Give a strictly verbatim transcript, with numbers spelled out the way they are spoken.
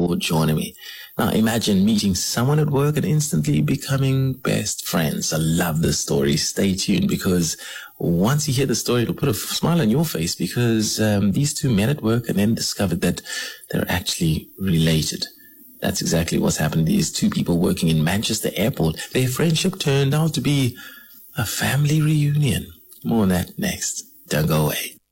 for joining me. Now, imagine meeting someone at work and instantly becoming best friends. I love this story. Stay tuned, because once you hear the story, it'll put a smile on your face, because um, these two met at work and then discovered that they're actually related. That's exactly what's happened. These two people working in Manchester Airport, their friendship turned out to be a family reunion. More on that next. Don't go away.